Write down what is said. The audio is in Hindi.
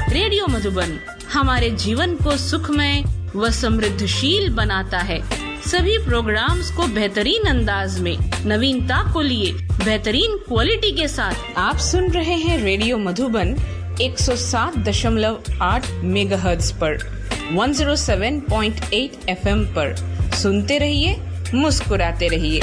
रेडियो मधुबन हमारे जीवन को सुखमय व समृद्धशील बनाता है। सभी प्रोग्राम्स को बेहतरीन अंदाज में नवीनता को लिए बेहतरीन क्वालिटी के साथ आप सुन रहे हैं रेडियो मधुबन 107.8 मेगाहर्ट्ज पर 107.8 FM पर। सुनते रहिए, मुस्कुराते रहिए।